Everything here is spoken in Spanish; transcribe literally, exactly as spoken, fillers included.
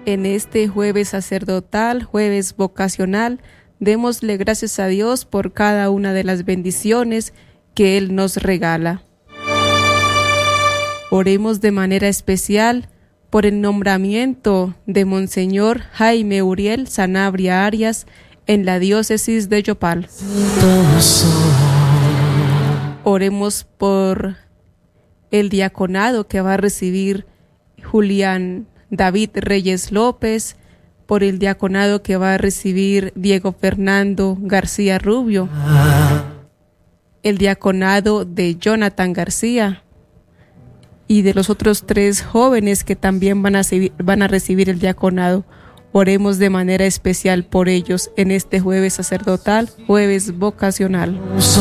En este jueves sacerdotal, jueves vocacional, démosle gracias a Dios por cada una de las bendiciones que Él nos regala. Oremos de manera especial por el nombramiento de Monseñor Jaime Uriel Sanabria Arias en la diócesis de Yopal. Oremos por el diaconado que va a recibir Julián David Reyes López, por el diaconado que va a recibir Diego Fernando García Rubio, el diaconado de Jonathan García y de los otros tres jóvenes que también van a, van a recibir el diaconado. Oremos de manera especial por ellos en este jueves sacerdotal, jueves vocacional.